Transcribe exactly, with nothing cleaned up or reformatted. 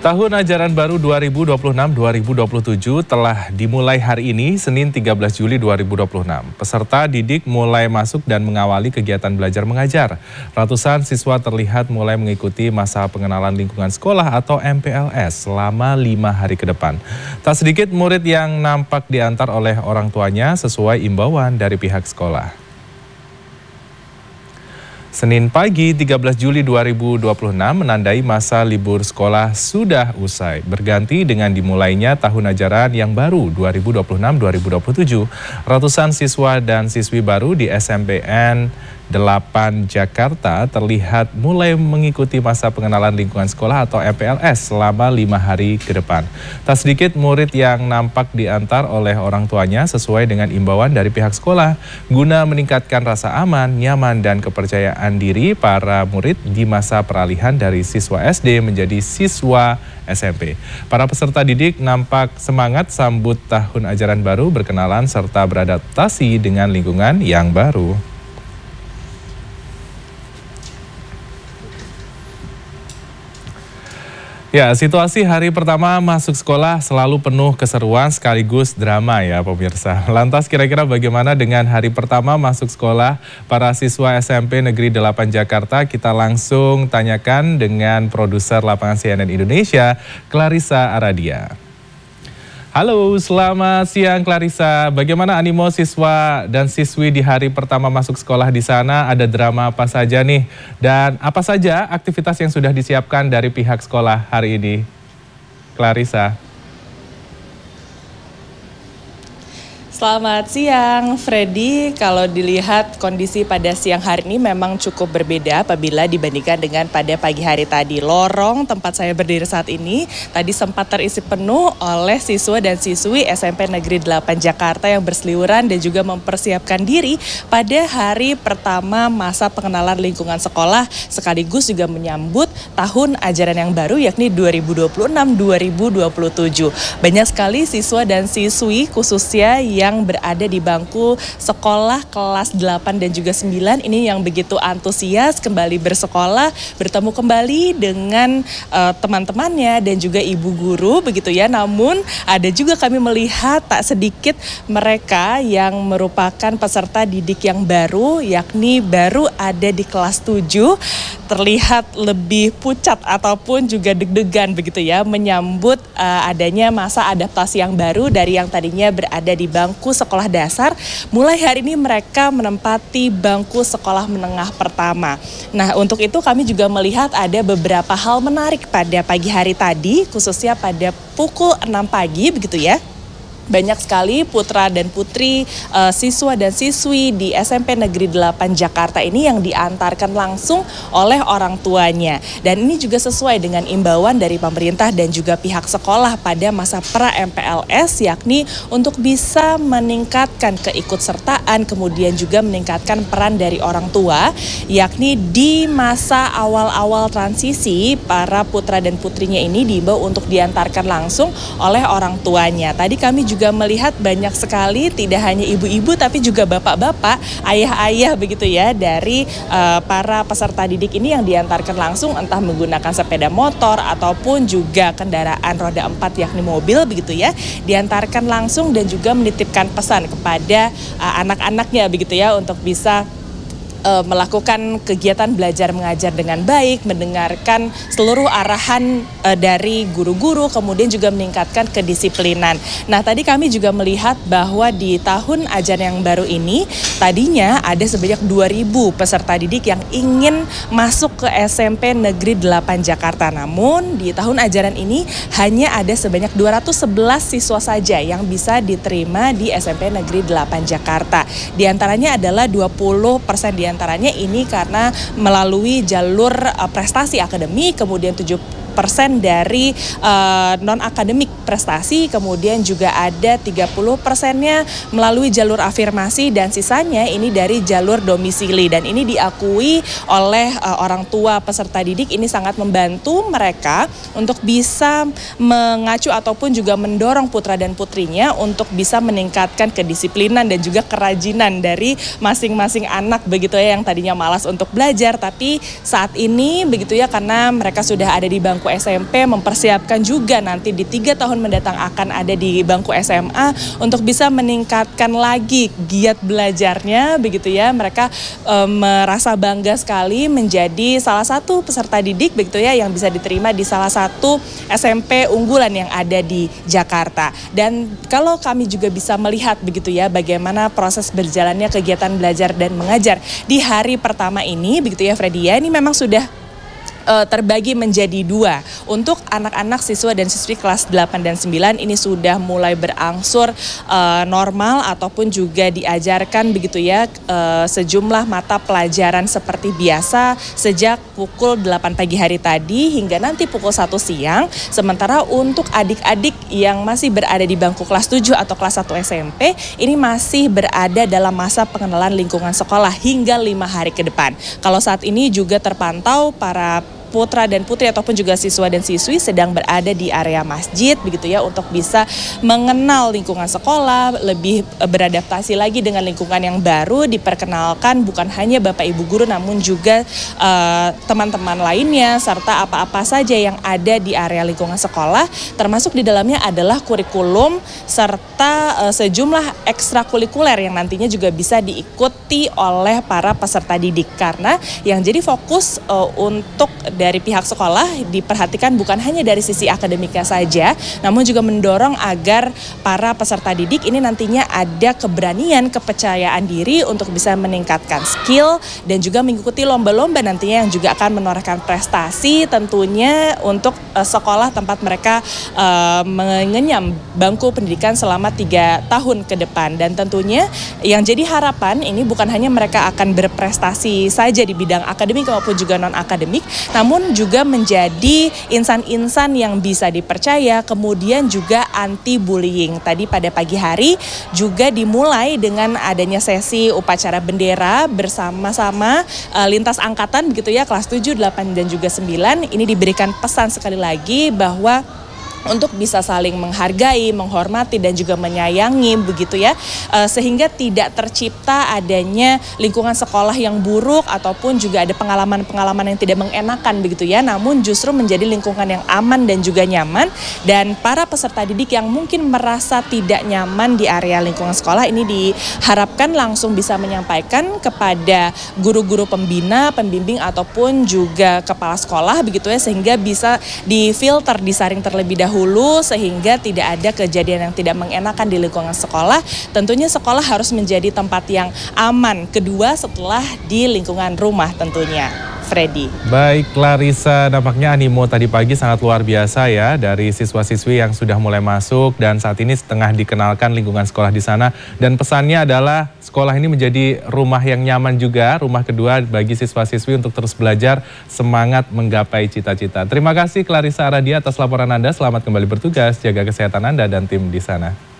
Tahun ajaran baru dua ribu dua puluh enam dua ribu dua puluh tujuh telah dimulai hari ini, Senin tiga belas Juli dua ribu dua puluh enam. Peserta didik mulai masuk dan mengawali kegiatan belajar mengajar. Ratusan siswa terlihat mulai mengikuti masa pengenalan lingkungan sekolah atau M P L S selama lima hari ke depan. Tak sedikit murid yang nampak diantar oleh orang tuanya sesuai imbauan dari pihak sekolah. Senin pagi tiga belas Juli dua ribu dua puluh enam menandai masa libur sekolah sudah usai, berganti dengan dimulainya tahun ajaran yang baru dua ribu dua puluh enam dua ribu dua puluh tujuh. Ratusan siswa dan siswi baru di S M P N delapan Jakarta terlihat mulai mengikuti masa pengenalan lingkungan sekolah atau M P L S selama lima hari ke depan. Tak sedikit murid yang nampak diantar oleh orang tuanya sesuai dengan imbauan dari pihak sekolah guna meningkatkan rasa aman, nyaman, dan kepercayaan diri para murid di masa peralihan dari siswa S D menjadi siswa S M P. Para peserta didik nampak semangat sambut tahun ajaran baru, berkenalan serta beradaptasi dengan lingkungan yang baru. Ya, situasi hari pertama masuk sekolah selalu penuh keseruan sekaligus drama ya pemirsa. Lantas kira-kira bagaimana dengan hari pertama masuk sekolah para siswa S M P Negeri delapan Jakarta? Kita langsung tanyakan dengan produser lapangan C N N Indonesia, Clarissa Aradia. Halo, selamat siang Clarissa. Bagaimana animo siswa dan siswi di hari pertama masuk sekolah di sana? Ada drama apa saja nih? Dan apa saja aktivitas yang sudah disiapkan dari pihak sekolah hari ini? Clarissa. Selamat siang, Freddy. Kalau dilihat kondisi pada siang hari ini memang cukup berbeda apabila dibandingkan dengan pada pagi hari tadi. Lorong tempat saya berdiri saat ini tadi sempat terisi penuh oleh siswa dan siswi S M P Negeri delapan Jakarta yang berseliweran dan juga mempersiapkan diri pada hari pertama masa pengenalan lingkungan sekolah sekaligus juga menyambut tahun ajaran yang baru yakni dua ribu dua puluh enam dua ribu dua puluh tujuh. Banyak sekali siswa dan siswi khususnya yang yang berada di bangku sekolah kelas delapan dan juga sembilan ini yang begitu antusias kembali bersekolah, bertemu kembali dengan uh, teman-temannya dan juga ibu guru begitu ya. Namun ada juga kami melihat tak sedikit mereka yang merupakan peserta didik yang baru, yakni baru ada di kelas tujuh, terlihat lebih pucat ataupun juga deg-degan begitu ya menyambut uh, adanya masa adaptasi yang baru dari yang tadinya berada di bangku bangku sekolah dasar. Mulai hari ini mereka menempati bangku sekolah menengah pertama. Nah, untuk itu kami juga melihat ada beberapa hal menarik pada pagi hari tadi, khususnya pada pukul enam pagi begitu ya. Banyak sekali putra dan putri uh, siswa dan siswi di S M P Negeri delapan Jakarta ini yang diantarkan langsung oleh orang tuanya. Dan ini juga sesuai dengan imbauan dari pemerintah dan juga pihak sekolah pada masa pra M P L S, yakni untuk bisa meningkatkan keikutsertaan, kemudian juga meningkatkan peran dari orang tua, yakni di masa awal-awal transisi para putra dan putrinya ini diimbau untuk diantarkan langsung oleh orang tuanya. Tadi kami juga juga melihat banyak sekali tidak hanya ibu-ibu tapi juga bapak-bapak, ayah-ayah begitu ya dari uh, para peserta didik ini yang diantarkan langsung entah menggunakan sepeda motor ataupun juga kendaraan roda empat yakni mobil begitu ya, diantarkan langsung dan juga menitipkan pesan kepada uh, anak-anaknya begitu ya untuk bisa melakukan kegiatan belajar mengajar dengan baik, mendengarkan seluruh arahan uh, dari guru-guru, kemudian juga meningkatkan kedisiplinan. Nah, tadi kami juga melihat bahwa di tahun ajaran yang baru ini, tadinya ada sebanyak dua ribu peserta didik yang ingin masuk ke S M P Negeri delapan Jakarta. Namun, di tahun ajaran ini hanya ada sebanyak dua ratus sebelas siswa saja yang bisa diterima di S M P Negeri delapan Jakarta. Di antaranya adalah dua puluh persen di antaranya ini karena melalui jalur uh, prestasi akademik, kemudian tujuh persen dari uh, non-akademik prestasi, kemudian juga ada tiga puluh persennya melalui jalur afirmasi dan sisanya ini dari jalur domisili. Dan ini diakui oleh uh, orang tua peserta didik, ini sangat membantu mereka untuk bisa mengacu ataupun juga mendorong putra dan putrinya untuk bisa meningkatkan kedisiplinan dan juga kerajinan dari masing-masing anak begitu ya, yang tadinya malas untuk belajar, tapi saat ini begitu ya, karena mereka sudah ada di bangku S M P, mempersiapkan juga nanti di tiga tahun mendatang akan ada di bangku S M A untuk bisa meningkatkan lagi giat belajarnya begitu ya. Mereka e, merasa bangga sekali menjadi salah satu peserta didik begitu ya yang bisa diterima di salah satu S M P unggulan yang ada di Jakarta. Dan kalau kami juga bisa melihat begitu ya bagaimana proses berjalannya kegiatan belajar dan mengajar di hari pertama ini begitu ya Freddy ya, ini memang sudah uh, terbagi menjadi dua. Untuk anak-anak siswa dan siswi kelas delapan dan sembilan ini sudah mulai berangsur uh, normal ataupun juga diajarkan begitu ya uh, sejumlah mata pelajaran seperti biasa sejak pukul delapan pagi hari tadi hingga nanti pukul satu siang. Sementara untuk adik-adik yang masih berada di bangku kelas tujuh atau kelas satu S M P ini masih berada dalam masa pengenalan lingkungan sekolah hingga lima hari ke depan. Kalau saat ini juga terpantau para putra dan putri ataupun juga siswa dan siswi sedang berada di area masjid begitu ya untuk bisa mengenal lingkungan sekolah, lebih beradaptasi lagi dengan lingkungan yang baru, diperkenalkan bukan hanya Bapak Ibu guru namun juga uh, teman-teman lainnya serta apa-apa saja yang ada di area lingkungan sekolah, termasuk di dalamnya adalah kurikulum serta uh, sejumlah ekstrakurikuler yang nantinya juga bisa diikuti oleh para peserta didik. Karena yang jadi fokus uh, untuk dari pihak sekolah diperhatikan bukan hanya dari sisi akademiknya saja, namun juga mendorong agar para peserta didik ini nantinya ada keberanian, kepercayaan diri untuk bisa meningkatkan skill dan juga mengikuti lomba-lomba nantinya yang juga akan menorehkan prestasi tentunya untuk uh, sekolah tempat mereka uh, mengenyam bangku pendidikan selama tiga tahun ke depan. Dan tentunya yang jadi harapan ini bukan hanya mereka akan berprestasi saja di bidang akademik maupun juga non-akademik, namun namun juga menjadi insan-insan yang bisa dipercaya, kemudian juga anti bullying. Tadi pada pagi hari juga dimulai dengan adanya sesi upacara bendera bersama-sama uh, lintas angkatan begitu ya, kelas tujuh, delapan dan juga sembilan. Ini diberikan pesan sekali lagi bahwa untuk bisa saling menghargai, menghormati dan juga menyayangi begitu ya, e, sehingga tidak tercipta adanya lingkungan sekolah yang buruk ataupun juga ada pengalaman-pengalaman yang tidak mengenakan begitu ya, namun justru menjadi lingkungan yang aman dan juga nyaman. Dan para peserta didik yang mungkin merasa tidak nyaman di area lingkungan sekolah ini diharapkan langsung bisa menyampaikan kepada guru-guru pembina, pembimbing ataupun juga kepala sekolah begitu ya, sehingga bisa difilter, disaring terlebih dahulu Hulu sehingga tidak ada kejadian yang tidak mengenakan di lingkungan sekolah. Tentunya sekolah harus menjadi tempat yang aman kedua setelah di lingkungan rumah tentunya. Freddy. Baik, Clarissa, nampaknya animo tadi pagi sangat luar biasa ya dari siswa-siswi yang sudah mulai masuk dan saat ini setengah dikenalkan lingkungan sekolah di sana. Dan pesannya adalah sekolah ini menjadi rumah yang nyaman juga, rumah kedua bagi siswa-siswi untuk terus belajar, semangat menggapai cita-cita. Terima kasih Clarissa Aradia atas laporan Anda, selamat kembali bertugas, jaga kesehatan Anda dan tim di sana.